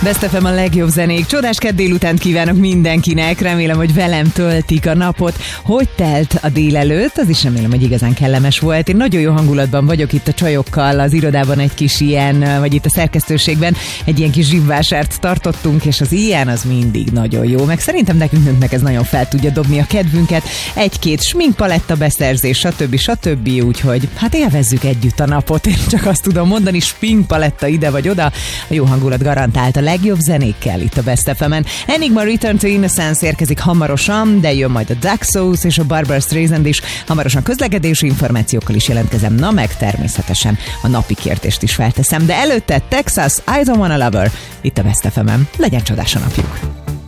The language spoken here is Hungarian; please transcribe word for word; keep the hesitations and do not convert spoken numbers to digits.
Best ef em a legjobb zenék. Csodás kedd délutánt kívánok mindenkinek. Remélem, hogy velem töltik a napot. Hogy telt a délelőtt? Az is remélem, hogy igazán kellemes volt. Én nagyon jó hangulatban vagyok itt a csajokkal, az irodában egy kis ilyen, vagy itt a szerkesztőségben egy ilyen kis zsibvásárt tartottunk, és az ilyen az mindig nagyon jó. Meg szerintem nekünk ez nagyon fel tudja dobni a kedvünket. Egy-két sminkpaletta beszerzés, stb. stb. Úgyhogy hát élvezzük együtt a napot. Én csak azt tudom mondani, sminkpaletta ide vagy oda. A jó hangulat garantált a legjobb zenékkel itt a Best ef em-en. Enigma Return to Innocence érkezik hamarosan, de jön majd a Daxos és a Barbara Streisand is. Hamarosan közlekedési információkkal is jelentkezem, na meg természetesen a napi kérdést is felteszem. De előtte Texas, I Don't Wanna Love Her, itt a Best ef em-en. Legyen csodás a napjuk!